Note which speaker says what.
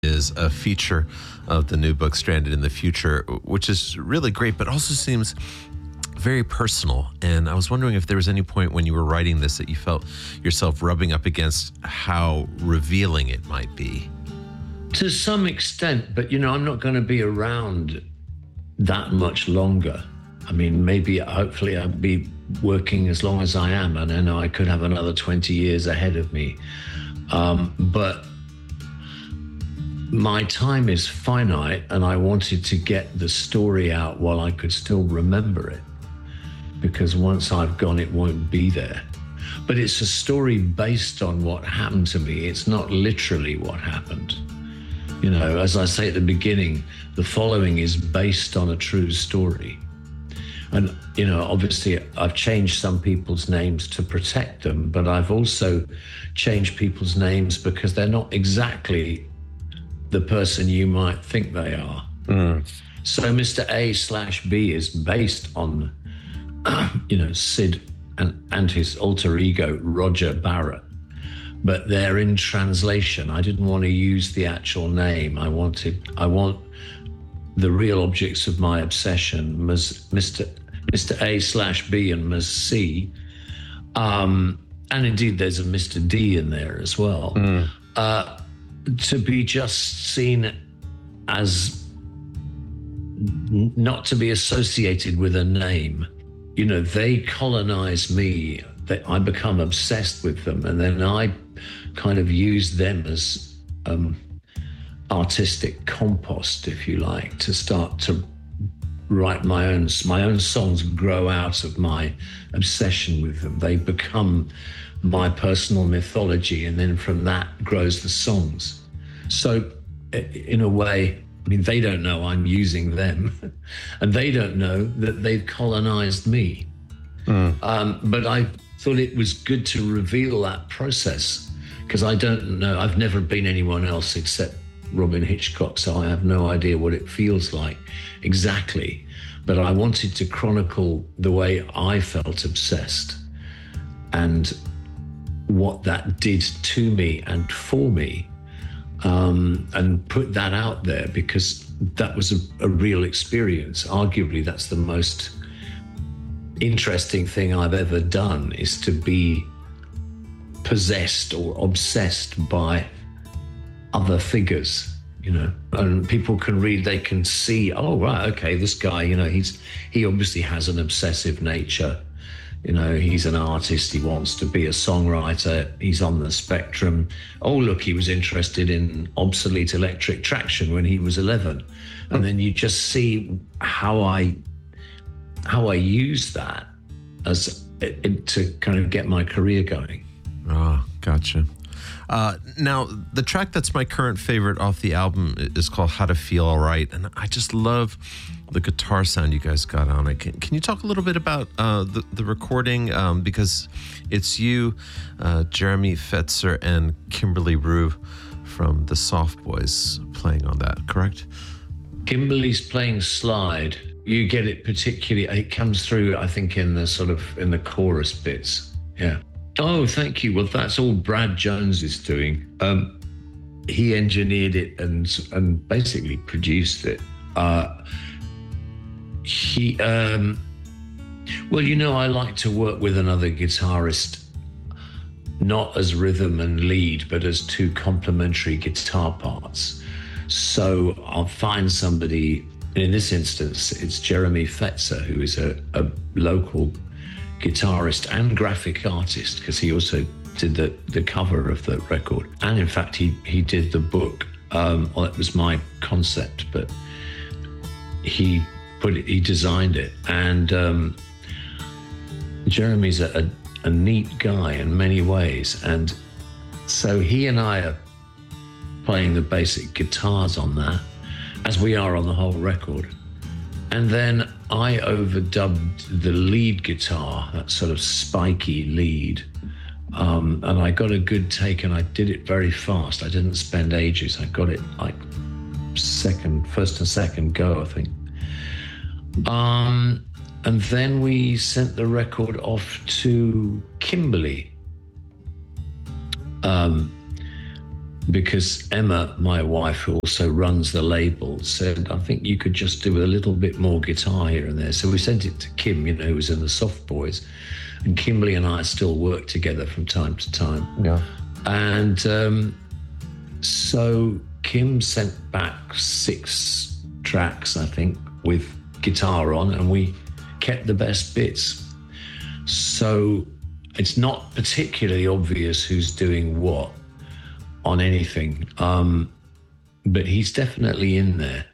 Speaker 1: is a feature of the new book, Stranded in the Future, which is really great, but also seems very personal. And I was wondering if there was any point when you were writing this that you felt yourself rubbing up against how revealing it might be.
Speaker 2: To some extent, but I'm not going to be around that much longer. I mean, hopefully I'll be working as long as I am, and I know I could have another 20 years ahead of me. But my time is finite, and I wanted to get the story out while I could still remember it, because once I've gone, it won't be there. But it's a story based on what happened to me. It's not literally what happened. As I say at the beginning, the following is based on a true story. And, obviously I've changed some people's names to protect them, but I've also changed people's names because they're not exactly the person you might think they are. So Mr. A/B is based on, Sid and his alter ego, Roger Barrett. But they're in translation. I didn't want to use the actual name. I want the real objects of my obsession, Mr. A/B and Ms. C. And indeed, there's a Mr. D in there as well. To be just seen as not to be associated with a name. They colonize me. I become obsessed with them, and then I kind of use them as artistic compost, if you like, to start to write my own songs grow out of my obsession with them. They become my personal mythology, and then from that grows the songs. So in a way, they don't know I'm using them, and they don't know that they've colonized me. But I thought it was good to reveal that process, because I don't know, I've never been anyone else except Robyn Hitchcock, so I have no idea what it feels like exactly. But I wanted to chronicle the way I felt obsessed and what that did to me and for me, and put that out there, because that was a real experience. Arguably, that's the most interesting thing I've ever done, is to be possessed or obsessed by other figures, and people can read, they can see, oh, right, okay, this guy, he obviously has an obsessive nature. He's an artist, he wants to be a songwriter, he's on the spectrum. Oh, look, he was interested in obsolete electric traction when he was 11. And then you just see how I use that as to kind of get my career going.
Speaker 1: Oh, gotcha. Now, the track that's my current favorite off the album is called How to Feel Alright, and I just love the guitar sound you guys got on it. Can you talk a little bit about the recording? Because it's you, Jeremy Fetzer, and Kimberly Rue from the Soft Boys playing on that, correct?
Speaker 2: Kimberly's playing slide. You get it particularly, it comes through, I think, in the chorus bits. Yeah. Oh, thank you. Well, that's all Brad Jones is doing. He engineered it and basically produced it. I like to work with another guitarist, not as rhythm and lead, but as two complementary guitar parts. So I'll find somebody, in this instance, it's Jeremy Fetzer, who is a local guitarist and graphic artist, because he also did the cover of the record. And in fact, he did the book. It was my concept, but he designed it. And Jeremy's a neat guy in many ways. And so he and I are playing the basic guitars on that, as we are on the whole record. And then I overdubbed the lead guitar, that sort of spiky lead. And I got a good take, and I did it very fast. I didn't spend ages. I got it like first and second go, I think. And then we sent the record off to Kimberly, because Emma, my wife, who also runs the label, said, I think you could just do a little bit more guitar here and there. So we sent it to Kim, who was in the Soft Boys. And Kimberly and I still work together from time to time.
Speaker 1: Yeah.
Speaker 2: And so Kim sent back 6 tracks, I think, with guitar on, and we kept the best bits. So it's not particularly obvious who's doing what on anything, but he's definitely in there.